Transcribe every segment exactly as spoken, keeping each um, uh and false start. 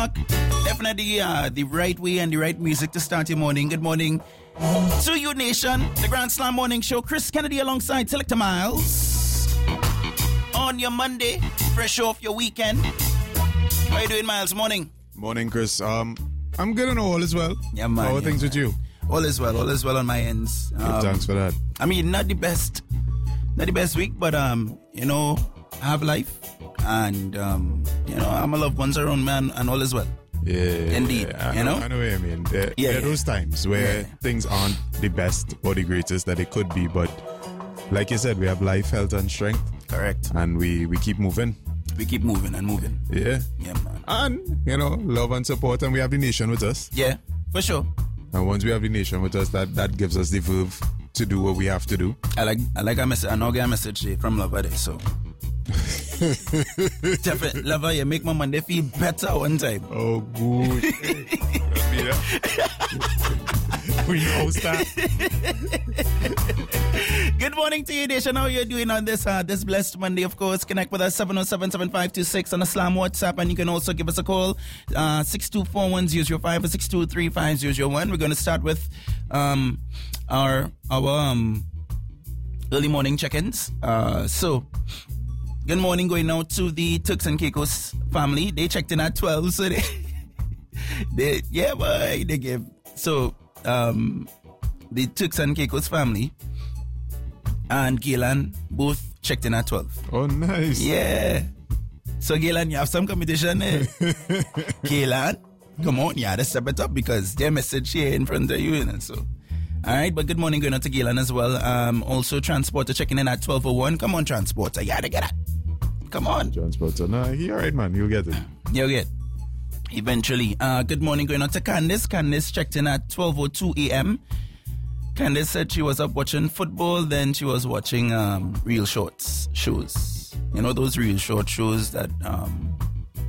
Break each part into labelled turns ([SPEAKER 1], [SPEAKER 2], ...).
[SPEAKER 1] o'clock. Definitely uh, the right way and the right music to start your morning. Good morning to you, nation. The Grand Slam Morning Show. Chris Kennedy alongside Selector Miles. On your Monday, fresh off your weekend. How you doing, Miles? Morning.
[SPEAKER 2] Morning, Chris. Um, I'm good and all as well.
[SPEAKER 1] Yeah, man.
[SPEAKER 2] How are
[SPEAKER 1] yeah,
[SPEAKER 2] things
[SPEAKER 1] man.
[SPEAKER 2] with you?
[SPEAKER 1] All is well. All is well on my ends. Um,
[SPEAKER 2] Good, thanks for that.
[SPEAKER 1] I mean, not the best, not the best week, but um, you know, I have life, and um, you know, I'm a loved ones around me, and, and all is well.
[SPEAKER 2] Yeah,
[SPEAKER 1] Indeed.
[SPEAKER 2] Yeah, I
[SPEAKER 1] you know?
[SPEAKER 2] know, I know what I mean. There,
[SPEAKER 1] Yeah,
[SPEAKER 2] there are
[SPEAKER 1] yeah.
[SPEAKER 2] those times where
[SPEAKER 1] Yeah.
[SPEAKER 2] things aren't the best or the greatest that they could be, but like you said, we have life, health, and strength,
[SPEAKER 1] Correct.
[SPEAKER 2] and we we keep moving.
[SPEAKER 1] We keep moving and moving.
[SPEAKER 2] Yeah,
[SPEAKER 1] Yeah, man.
[SPEAKER 2] and you know, love and support, and we have the nation with us.
[SPEAKER 1] Yeah, for sure.
[SPEAKER 2] And once we have the nation with us, that that gives us the verve to do what we have to do.
[SPEAKER 1] I like I like a message. I know I get a message today from Lover there, so definitely Lover, you make my Monday feel better one time.
[SPEAKER 2] Oh, good. We know that.
[SPEAKER 1] Good morning to you, nation. How you doing on this uh, this blessed Monday? Of course, connect with us seven oh seven, seven five two six on the Slam WhatsApp, and you can also give us a call uh, six two four one zero zero five or six two three five zero zero one. We're going to start with um, our our um, early morning check-ins. Uh, so, good morning going out to the Turks and Caicos family. They checked in at twelve, so they, they yeah, boy, they gave so. Um, the Turks and Caicos family and Galen both checked in at twelve.
[SPEAKER 2] Oh, nice.
[SPEAKER 1] Yeah. So, Galen, you have some competition there. Galen, come on, you had to step it up because their message here in front of you. And so, all right, but good morning going on to Galen as well. Um, also, Transporter checking in at twelve oh one. Come on, Transporter, you had to get it. Come on.
[SPEAKER 2] Transporter. No, he all right, man. You'll get it.
[SPEAKER 1] You'll get Eventually. Uh, good morning going on to Candice. Candice checked in at twelve oh two a.m. Candice said she was up watching football, then she was watching um, Real Shorts shows. You know, those Real Short shows that, um,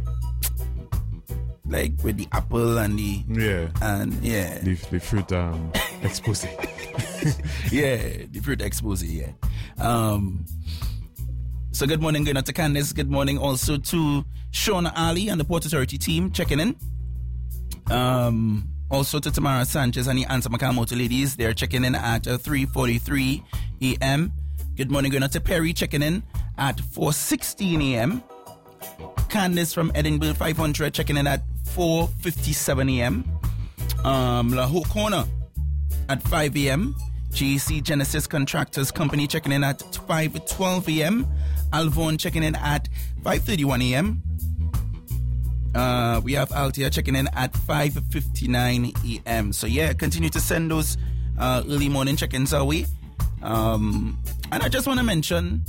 [SPEAKER 1] like with the apple and the,
[SPEAKER 2] Yeah.
[SPEAKER 1] and yeah,
[SPEAKER 2] The, the fruit um, expose.
[SPEAKER 1] yeah, the fruit expose, yeah. Um, so good morning going on to Candice. Good morning also to Shauna Ali and the Port Authority team checking in. Um, also to Tamara Sanchez and the Answer Makamoto ladies. They're checking in at uh, three forty-three a.m. Good morning going on to Perry checking in at four sixteen a.m. Candice from Edinburgh five hundred checking in at four fifty-seven a.m. Um, La Ho Corner at five a.m. G C Genesis Contractors Company checking in at five twelve a.m. Alvon checking in at five thirty-one a.m. Uh, we have Altia checking in at five fifty-nine a.m. So yeah, continue to send those uh, early morning check-ins our way. Um, and I just want to mention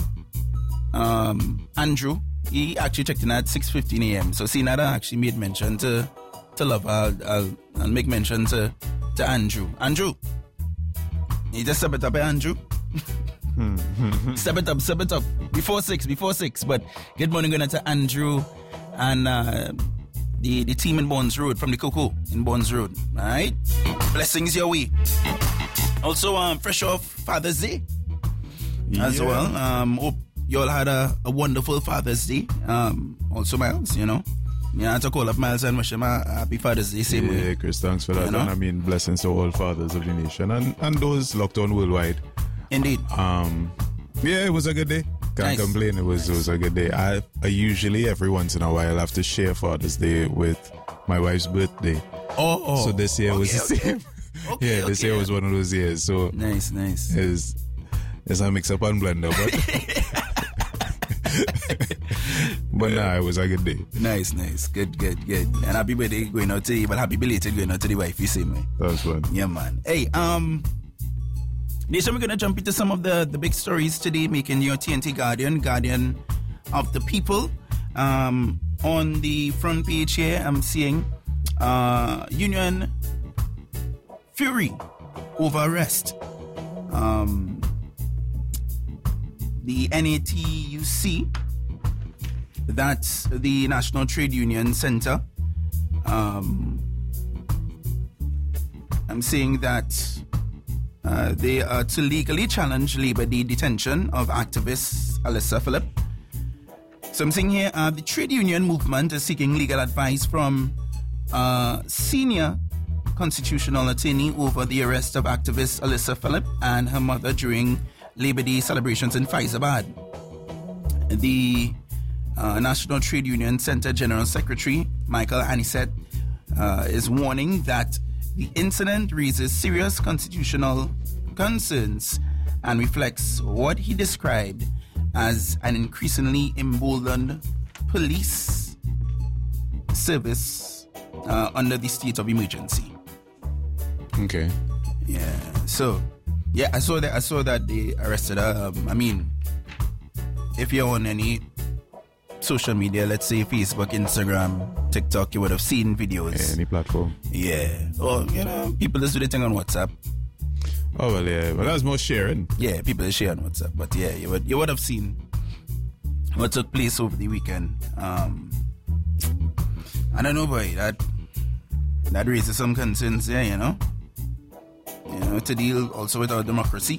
[SPEAKER 1] um, Andrew. He actually checked in at six fifteen a.m. So Sinada actually made mention to to love. I'll, I'll, I'll make mention to, to Andrew. Andrew, you just step it up, eh, Andrew? Step it up, step it up. Before six, before six. But good morning going to Andrew and uh, the, the team in Bonds Road from the Cocoa in Bonds Road. All right? Blessings your way. Also, um, fresh off Father's Day as
[SPEAKER 2] Yeah.
[SPEAKER 1] well. Um, hope you all had a, a wonderful Father's Day. Um, also, Miles, you know. Yeah, I have to call up Miles and wish him a happy Father's Day. Same
[SPEAKER 2] Yeah,
[SPEAKER 1] way.
[SPEAKER 2] Chris, thanks for that.
[SPEAKER 1] You know?
[SPEAKER 2] And I mean, blessings to all fathers of the nation and, and those locked on worldwide.
[SPEAKER 1] Indeed.
[SPEAKER 2] Um, yeah, it was a good day. Can't
[SPEAKER 1] Nice.
[SPEAKER 2] complain. It was
[SPEAKER 1] Nice.
[SPEAKER 2] it was a good day. I, I usually every once in a while have to share Father's Day with my wife's birthday.
[SPEAKER 1] Oh, oh.
[SPEAKER 2] So this year
[SPEAKER 1] okay,
[SPEAKER 2] was the
[SPEAKER 1] okay.
[SPEAKER 2] same.
[SPEAKER 1] Okay,
[SPEAKER 2] yeah, this
[SPEAKER 1] okay.
[SPEAKER 2] year was one of those years. So
[SPEAKER 1] Nice, nice.
[SPEAKER 2] it's it's a mix up and blender, but but nah, it was a good day.
[SPEAKER 1] Nice, nice. Good, good, good. And happy birthday going out to you, but happy belated going out to the wife, you see me.
[SPEAKER 2] That was fun.
[SPEAKER 1] Yeah, man. Hey, um, Nation, we're going to jump into some of the, the big stories today, making your T N T Guardian, Guardian of the People. Um, on the front page here, I'm seeing uh, Union Fury over arrest. Um, the N A T U C, that's the National Trade Union Center. Um, I'm seeing that uh, they are to legally challenge Labor Day detention of activist Alyssa Phillip. So I'm saying here, uh, the trade union movement is seeking legal advice from uh, senior constitutional attorney over the arrest of activist Alyssa Phillip and her mother during Labor Day celebrations in Faizabad. The uh, National Trade Union Center General Secretary Michael Anisette uh, is warning that the incident raises serious constitutional concerns and reflects what he described as an increasingly emboldened police service uh, under the state of emergency.
[SPEAKER 2] Okay.
[SPEAKER 1] Yeah. So, yeah, I saw that. I saw that they arrested her. Um, I mean, if you're on any social media, let's say Facebook, Instagram, TikTok, you would have seen videos.
[SPEAKER 2] Yeah, any platform.
[SPEAKER 1] Yeah. Or, you know, people just do the thing on WhatsApp.
[SPEAKER 2] Oh, well, yeah. Well, that's more sharing.
[SPEAKER 1] Yeah, people share on WhatsApp. But yeah, you would, you would have seen what took place over the weekend. Um, I don't know, boy. That, that raises some concerns there, you know. You know, to deal also with our democracy.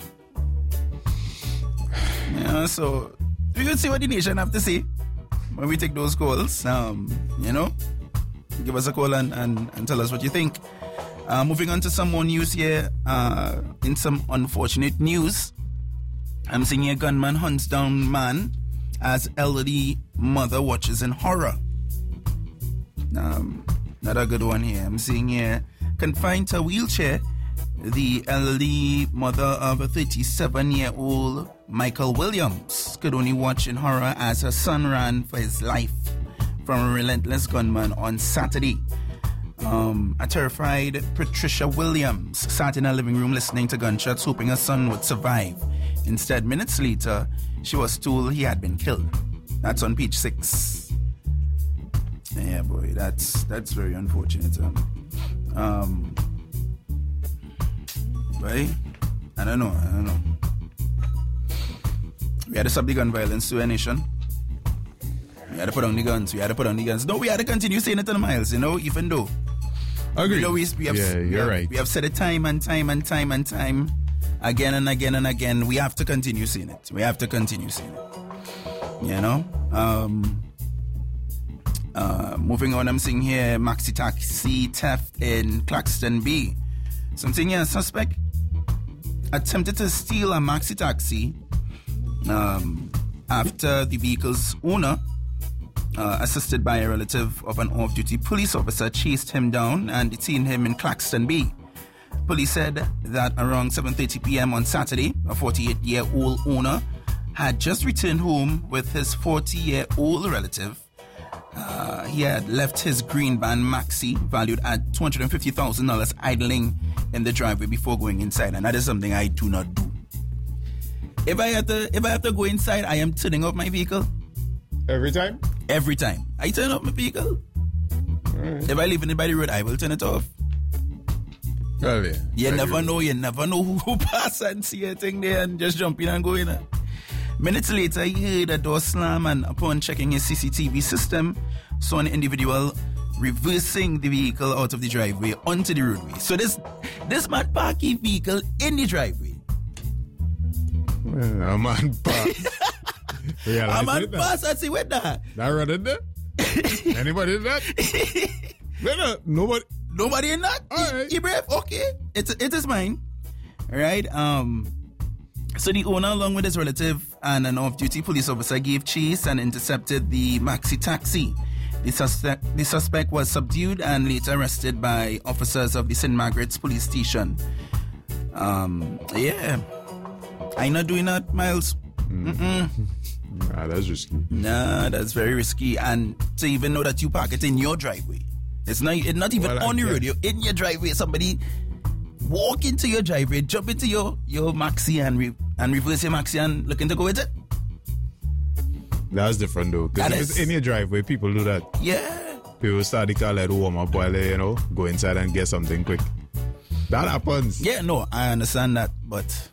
[SPEAKER 1] You know, so we will see what the nation have to say when we take those calls. Um, you know, give us a call and, and, and tell us what you think. Uh, moving on to some more news here. Uh, in some unfortunate news, I'm seeing a gunman hunts down man as elderly mother watches in horror. Um, not a good one here. I'm seeing here, confined to a wheelchair, the elderly mother of a thirty-seven-year-old Michael Williams could only watch in horror as her son ran for his life from a relentless gunman on Saturday. Um, a terrified Patricia Williams sat in her living room listening to gunshots, hoping her son would survive. Instead, minutes later, she was told he had been killed. That's on page six. Yeah, boy, that's that's very unfortunate. Um, um Right? I don't know, I don't know. We had to stop the gun violence to a nation. We had to put on the guns, we had to put on the guns. No, we had to continue saying it on the miles, you know, even though.
[SPEAKER 2] Agreed.
[SPEAKER 1] You know, we, we have,
[SPEAKER 2] yeah, you're
[SPEAKER 1] we have,
[SPEAKER 2] right.
[SPEAKER 1] We have said it time and time and time and time, again and again and again. We have to continue saying it. We have to continue saying it. You know? Um, uh, moving on, I'm seeing here, maxi taxi theft in Claxton Bay. Something here, suspect attempted to steal a maxi taxi um, after the vehicle's owner, uh, assisted by a relative of an off-duty police officer, chased him down and detained him in Claxton Bay. Police said that around seven thirty p.m. on Saturday, a forty-eight-year-old owner had just returned home with his forty-year-old relative. Uh, he had left his green van maxi, valued at two hundred fifty thousand dollars, idling in the driveway before going inside, and that is something I do not do. If I have to, if I have to go inside, I am turning off my vehicle.
[SPEAKER 2] Every time?
[SPEAKER 1] Every time. I turn off my vehicle.
[SPEAKER 2] Right.
[SPEAKER 1] If I leave it by the road, I will turn it off.
[SPEAKER 2] Well, yeah.
[SPEAKER 1] You
[SPEAKER 2] I
[SPEAKER 1] never
[SPEAKER 2] agree.
[SPEAKER 1] know, you never know who, who pass and see a thing there and just jump in and go in. Minutes later, he heard a door slam, and upon checking his C C T V system, saw an individual reversing the vehicle out of the driveway onto the roadway. So this this man parked his vehicle in the driveway.
[SPEAKER 2] Well, a man pass.
[SPEAKER 1] A man pass and say, wait that?
[SPEAKER 2] That right in there? Anybody in that? No, no, nobody.
[SPEAKER 1] Nobody in that?
[SPEAKER 2] All right.
[SPEAKER 1] He brave? Okay. It's, it is mine. All right. Um, so the owner, along with his relative and an off-duty police officer, gave chase and intercepted the maxi taxi. The suspect, the suspect was subdued and later arrested by officers of the Saint Margaret's police station. Um, yeah. I'm not doing that, Miles. Mm-mm.
[SPEAKER 2] Nah, that's risky.
[SPEAKER 1] Nah, that's very risky. And to even know that you park it in your driveway. It's not, it's not even
[SPEAKER 2] Well,
[SPEAKER 1] on the
[SPEAKER 2] yeah.
[SPEAKER 1] road. You're in your driveway. Somebody walk into your driveway, jump into your, your maxi and re, and reverse your maxi and looking to go with it.
[SPEAKER 2] That's different though. Because
[SPEAKER 1] That
[SPEAKER 2] if
[SPEAKER 1] is-
[SPEAKER 2] it's in your driveway, people do that.
[SPEAKER 1] Yeah.
[SPEAKER 2] People start the car, let it warm up while they, you know, go inside and get something quick. That happens.
[SPEAKER 1] Yeah, no, I understand that, but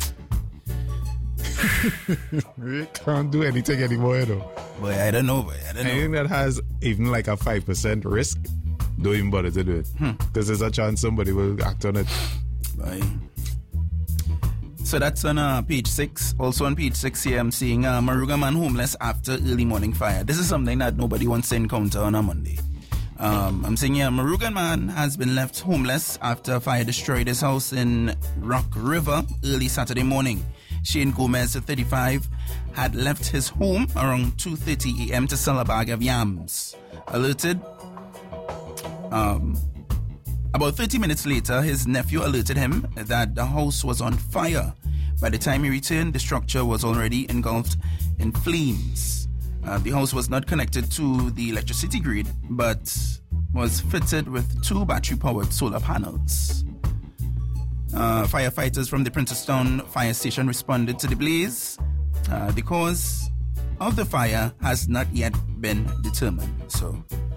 [SPEAKER 2] You can't do anything anymore, you know.
[SPEAKER 1] boy, I don't know, boy. I don't know.
[SPEAKER 2] Anything that has even like a five percent risk, don't even bother to do it. Because there's a chance somebody will act on it.
[SPEAKER 1] Boy. So that's on uh, page six. Also on page six here, I'm seeing uh, Moruga man homeless after early morning fire. This is something that nobody wants to encounter on a Monday. Um, I'm saying here, Moruga man has been left homeless after fire destroyed his house in Rock River early Saturday morning. Shane Gomez, thirty-five, had left his home around two thirty a.m. to sell a bag of yams. Alerted, um, about thirty minutes later, his nephew alerted him that the house was on fire. By the time he returned, the structure was already engulfed in flames. Uh, the house was not connected to the electricity grid, but was fitted with two battery-powered solar panels. Uh, firefighters from the Princestown Fire Station responded to the blaze. Uh, the cause of the fire has not yet been determined. So,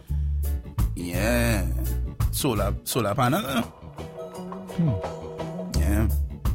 [SPEAKER 1] yeah, solar solar panel. Hmm. Yeah.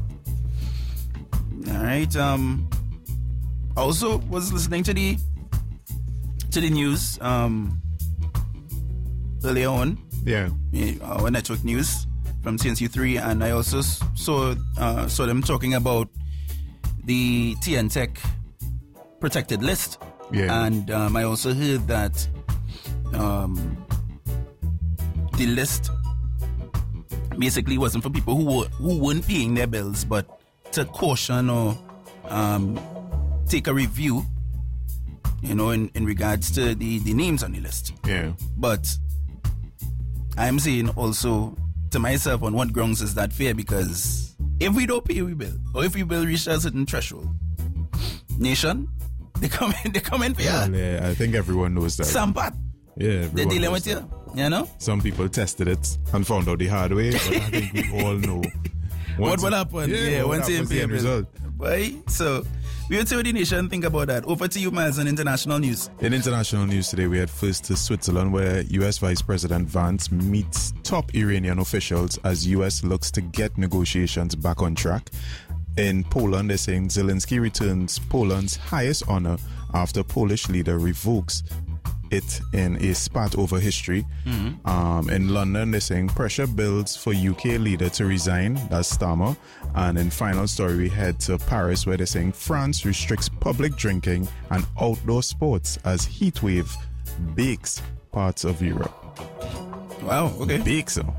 [SPEAKER 1] All right. Um. Also, was listening to the to the news um earlier on.
[SPEAKER 2] Yeah.
[SPEAKER 1] Our network news from C N C three, and I also saw uh, saw them talking about the T N Tech protected list.
[SPEAKER 2] Yeah.
[SPEAKER 1] And um, I also heard that um, the list basically wasn't for people who were, who weren't paying their bills, but to caution or um, take a review, you know, in, in regards to the, the names on the list.
[SPEAKER 2] Yeah.
[SPEAKER 1] But I'm saying also to myself, on what grounds is that fair? Because if we don't pay, we bill. Or if we bill reach a certain threshold, nation, they come in, they come in for
[SPEAKER 2] yeah,
[SPEAKER 1] you.
[SPEAKER 2] yeah, I think everyone knows that.
[SPEAKER 1] Some part.
[SPEAKER 2] Yeah,
[SPEAKER 1] they're dealing with you, you know?
[SPEAKER 2] Some people tested it and found out the hard way, but I think we all know.
[SPEAKER 1] What will happen?
[SPEAKER 2] Yeah,
[SPEAKER 1] yeah
[SPEAKER 2] what
[SPEAKER 1] once you pay
[SPEAKER 2] the end result.
[SPEAKER 1] Boy, so we will see what the nation think about that. Over to you, Miles, on international news.
[SPEAKER 2] In international news today, we head first to Switzerland, where U S Vice President Vance meets top Iranian officials as U S looks to get negotiations back on track. In Poland, they're saying Zelensky returns Poland's highest honor after Polish leader revokes it in a spat over history. Mm-hmm. Um, in London, they're saying pressure builds for U K leader to resign. That's Starmer. And in final story, we head to Paris, where they're saying France restricts public drinking and outdoor sports as heat wave bakes parts of Europe.
[SPEAKER 1] Wow, okay.
[SPEAKER 2] Bakes, so.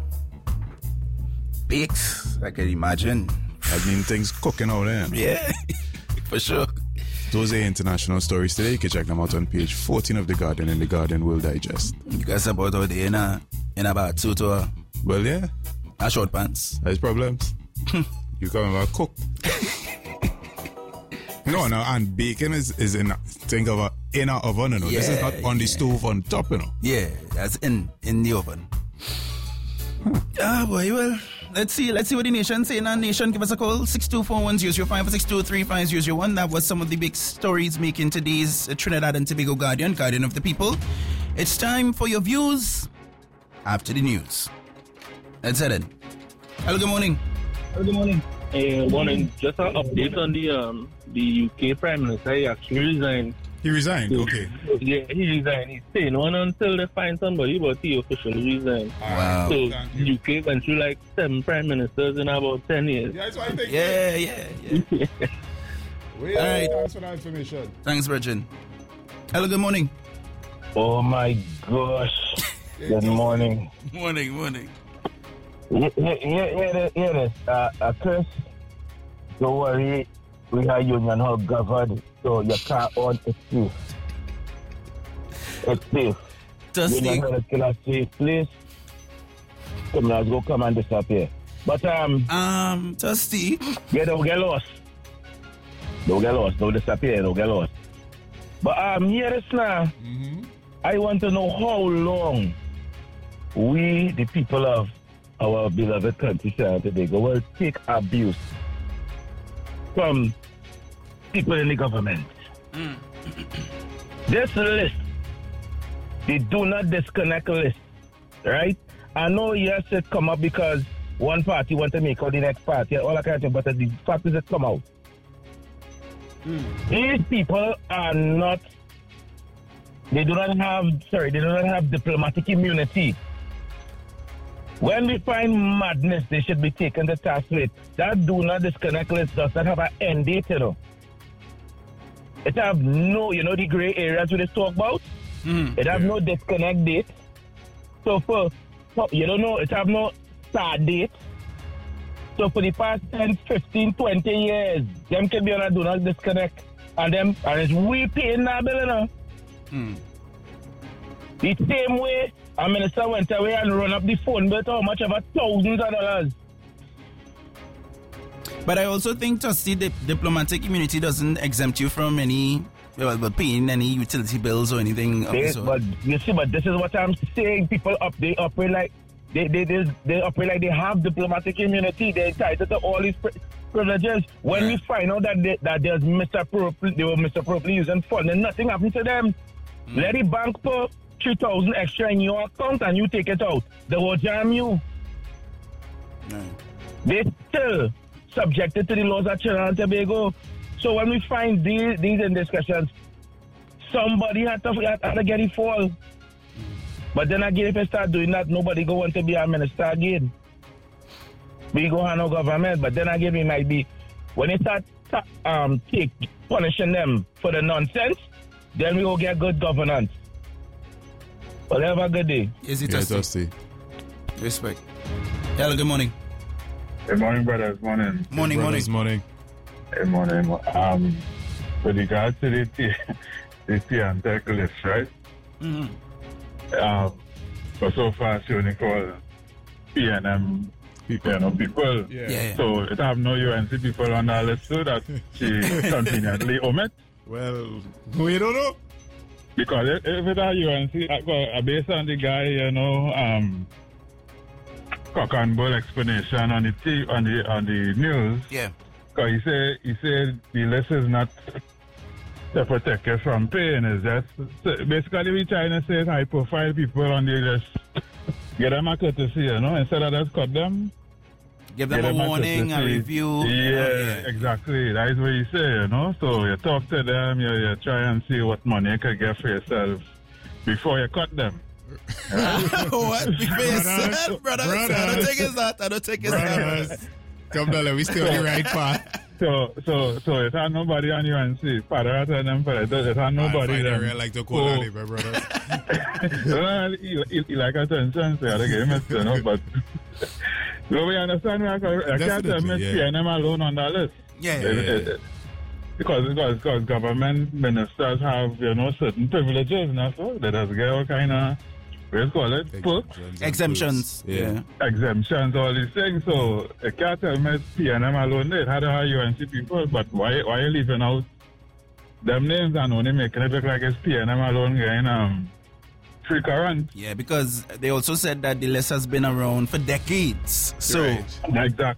[SPEAKER 1] Bakes, I can imagine.
[SPEAKER 2] I mean, things cooking out there.
[SPEAKER 1] Yeah, for sure.
[SPEAKER 2] Those are international stories today. You can check them out on page fourteen of The Guardian and The Guardian World Digest.
[SPEAKER 1] You guys about out there in a, in about two to a,
[SPEAKER 2] well, yeah.
[SPEAKER 1] a short pants.
[SPEAKER 2] There's problems. You coming about cook. No, no, and bacon is, is in, think of a inner oven, you know. Yeah, this is not on the yeah. stove on top, you know.
[SPEAKER 1] Yeah, that's in, in the oven. Huh. Ah, boy, well, let's see, let's see what the nation saying. Now, nation, give us a call, six two four one zero zero five or six two three five zero zero one. That was some of the big stories making today's Trinidad and Tobago Guardian, Guardian of the People. It's time for your views after the news. Let's head in. Hello, good morning.
[SPEAKER 3] Hello, good morning. Hey, good morning. Just an update on the um the U K Prime Minister. He actually resigned.
[SPEAKER 2] He resigned?
[SPEAKER 3] So,
[SPEAKER 2] okay.
[SPEAKER 3] Yeah, he resigned. He's staying on until they find somebody, but he officially resigned.
[SPEAKER 1] Wow.
[SPEAKER 3] So U K went through like seven prime ministers in about ten years.
[SPEAKER 2] Yeah, that's what I think.
[SPEAKER 1] Yeah, yeah, yeah.
[SPEAKER 2] Wait, all right. Thanks for that information.
[SPEAKER 1] Thanks, Virgin. Hello, good morning.
[SPEAKER 3] Oh my gosh. Good morning.
[SPEAKER 1] Morning, morning.
[SPEAKER 3] Yeah, yeah, yeah, yeah, yeah. Uh, uh, Chris, don't worry. We have union hub governed, so you can't own it safe. It's safe.
[SPEAKER 1] Just
[SPEAKER 3] You're not going to kill a safe place. Criminals go come and disappear. But, um...
[SPEAKER 1] Um, Dusty.
[SPEAKER 3] Yeah, don't get lost. Don't get lost. Don't disappear. Don't get lost. But, um, here is now. Mm-hmm. I want to know how long we, the people of our beloved country, today, will take abuse from people in the government. Mm. This list, they do not disconnect list, right? I know, yes, it come up because one party want to make out the next party, all that kind of thing, but the fact is it come out. Mm. These people are not, they do not have, sorry, they do not have diplomatic immunity. When we find madness, they should be taken to task with. That do not disconnect list does not have an end date, you know. It have no, you know, the gray areas we just talk about?
[SPEAKER 1] Mm.
[SPEAKER 3] It have
[SPEAKER 2] Yeah.
[SPEAKER 3] no disconnect date. So for, for, you don't know, it have no start date. So for the past ten, fifteen, twenty years, them can be on a do not disconnect. And them, and it's we paying that bill, you know.
[SPEAKER 1] Mm.
[SPEAKER 3] The same way, a minister went away and run up the phone bill to how much over thousands of dollars.
[SPEAKER 1] But I also think, Trustee, the diplomatic immunity doesn't exempt you from any, well, but paying any utility bills or anything of the
[SPEAKER 3] They,
[SPEAKER 1] sort.
[SPEAKER 3] but you see, but this is what I'm saying. People up, they operate like they they they, they operate like they have diplomatic immunity. They're entitled to all these pri- privileges. When we find out that they, that there's misappropriate, they were misappropriately using funds, and nothing happened to them. Mm. Let the bank put three thousand extra in your account and you take it out. They will jam you.
[SPEAKER 1] Right.
[SPEAKER 3] They still subjected to the laws of Trinidad and Tobago. So when we find these these indiscretions, somebody had to, had to get it fall. But then again, if I start doing that, nobody go want to be a minister again. We go have no government. But then again, we might be, when they start um, take, punishing them for the nonsense, then we will get good governance. Well, have a good day.
[SPEAKER 1] Is it
[SPEAKER 2] Yeah,
[SPEAKER 1] Trustee?
[SPEAKER 2] Trustee.
[SPEAKER 1] Respect. Hello, good morning.
[SPEAKER 4] Good morning, brothers. Morning.
[SPEAKER 1] Morning,
[SPEAKER 2] Brothers,
[SPEAKER 1] morning.
[SPEAKER 4] Good morning. Um, with regard to the T, the T and tech list, right?
[SPEAKER 1] Mm-hmm.
[SPEAKER 4] Um, but so far, she only call P N M people, you know, people.
[SPEAKER 2] Yeah.
[SPEAKER 1] Yeah, yeah.
[SPEAKER 4] So it have no U N C people on the list, so that she conveniently omit.
[SPEAKER 2] Well, we don't know.
[SPEAKER 4] Because if, if it are U N C, uh, based on the guy, you know, um, cock and bull explanation on the T, on the on the news.
[SPEAKER 1] Yeah.
[SPEAKER 4] Because he said he said the list is not to protect you from pain. Is just so basically we trying to say high profile people on the list. Get them a courtesy, you know, instead of just cut them.
[SPEAKER 1] Give them
[SPEAKER 4] Get
[SPEAKER 1] a
[SPEAKER 4] them
[SPEAKER 1] warning, a
[SPEAKER 4] courtesy.
[SPEAKER 1] review.
[SPEAKER 4] Yeah,
[SPEAKER 1] you know, yeah.
[SPEAKER 4] exactly. That is what you say, you know. So you talk to them, you, you try and see what money you can get for yourself before you cut them.
[SPEAKER 1] What? Big face.
[SPEAKER 2] Brothers.
[SPEAKER 1] Brothers. I don't
[SPEAKER 2] Brothers.
[SPEAKER 1] take his that. I don't take his
[SPEAKER 2] Brothers,
[SPEAKER 1] that.
[SPEAKER 2] come down, we still on the right path.
[SPEAKER 4] So, so, so it had nobody on U N C. Father, I tell them, it it had nobody
[SPEAKER 2] I
[SPEAKER 4] there.
[SPEAKER 2] really like to call
[SPEAKER 4] Oh.
[SPEAKER 2] on it, my brothers.
[SPEAKER 4] Well, he, he, he like attention, so I gotta give him a you know, but so we understand, I can't I can't
[SPEAKER 2] Definitely,
[SPEAKER 4] admit
[SPEAKER 2] yeah.
[SPEAKER 4] P N M alone on that list.
[SPEAKER 1] Yeah, yeah,
[SPEAKER 4] It-
[SPEAKER 1] yeah.
[SPEAKER 4] it- it- Because, because, because government ministers have, you know, certain privileges, and that's all. They just get all kind of, what do you call it, perks,
[SPEAKER 1] Exemptions.
[SPEAKER 2] Yeah.
[SPEAKER 4] exemptions, all these things. So, you can't tell me it's P N M alone. It had to have U N C people, but why, why are you leaving out them names and only making it look like it's P N M alone getting um, free current?
[SPEAKER 1] Yeah, because they also said that the list has been around for decades. So,
[SPEAKER 2] Right.
[SPEAKER 4] Exactly.